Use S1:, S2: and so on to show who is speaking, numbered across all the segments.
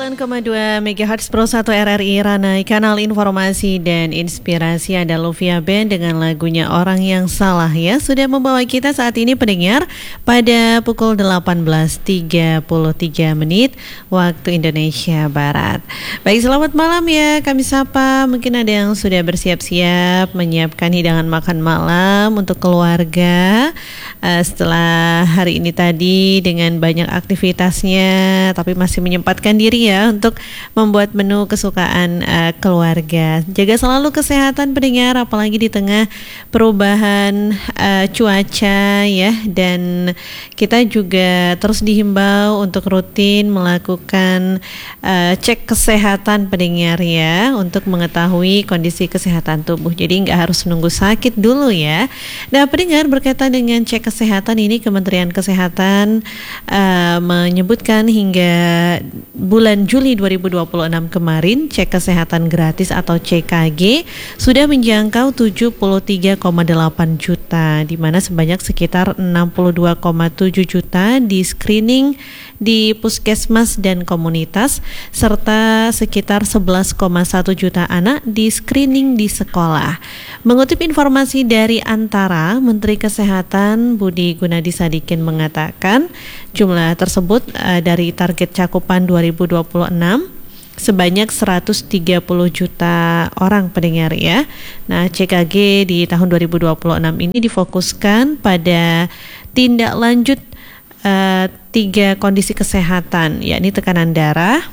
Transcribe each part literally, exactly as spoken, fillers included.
S1: sembilan koma dua megahertz Pro satu R R I Ranai, kanal informasi dan inspirasi. Ada Luvia Band dengan lagunya Orang Yang Salah ya. Sudah membawa kita saat ini pendengar pada pukul delapan belas tiga puluh tiga menit waktu Indonesia Barat. Baik, selamat malam ya. Kami sapa, mungkin ada yang sudah bersiap-siap menyiapkan hidangan makan malam untuk keluarga uh, setelah hari ini tadi dengan banyak aktivitasnya, tapi masih menyempatkan diri ya untuk membuat menu kesukaan uh, keluarga. Jaga selalu kesehatan pendengar, apalagi di tengah perubahan uh, cuaca ya, dan kita juga terus dihimbau untuk rutin melakukan uh, cek kesehatan pendengar ya, untuk mengetahui kondisi kesehatan tubuh. Jadi nggak harus menunggu sakit dulu ya. Nah pendengar, berkaitan dengan cek kesehatan ini, Kementerian Kesehatan uh, menyebutkan hingga bulan Juli dua ribu dua puluh enam kemarin, cek kesehatan gratis atau C K G sudah menjangkau tujuh puluh tiga koma delapan juta, di mana sebanyak sekitar enam puluh dua koma tujuh juta di screening di puskesmas dan komunitas, serta sekitar sebelas koma satu juta anak di screening di sekolah. Mengutip informasi dari Antara, Menteri Kesehatan Budi Gunadi Sadikin mengatakan jumlah tersebut uh, dari target cakupan dua ribu dua puluh enam sebanyak seratus tiga puluh juta orang pendengar ya. Nah, C K G di tahun dua ribu dua puluh enam ini difokuskan pada tindak lanjut uh, tiga kondisi kesehatan, yakni tekanan darah,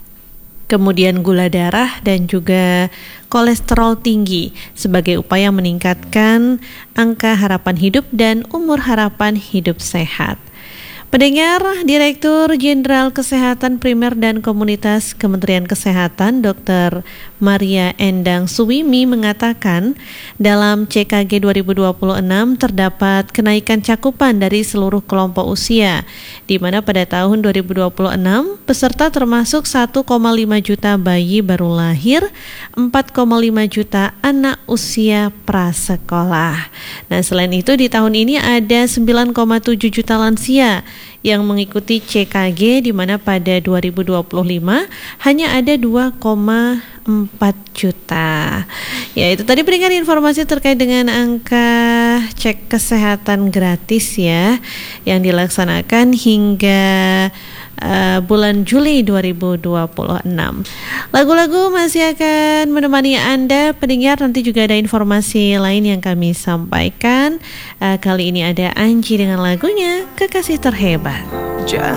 S1: kemudian gula darah, dan juga kolesterol tinggi, sebagai upaya meningkatkan angka harapan hidup dan umur harapan hidup sehat. Pendengar, Direktur Jenderal Kesehatan Primer dan Komunitas Kementerian Kesehatan Dokter Maria Endang Suwimi mengatakan dalam C K G dua ribu dua puluh enam terdapat kenaikan cakupan dari seluruh kelompok usia, di mana pada tahun dua ribu dua puluh enam peserta termasuk satu koma lima juta bayi baru lahir, empat koma lima juta anak usia prasekolah. Nah, selain itu di tahun ini ada sembilan koma tujuh juta lansia yang mengikuti C K G, di mana pada dua ribu dua puluh lima hanya ada dua koma empat juta. Ya, itu tadi pendengar informasi terkait dengan angka cek kesehatan gratis ya, yang dilaksanakan hingga uh, bulan Juli dua ribu dua puluh enam. Lagu-lagu masih akan menemani Anda pendengar. Nanti juga ada informasi lain yang kami sampaikan. uh, Kali ini ada Anji dengan lagunya Kekasih Terhebat.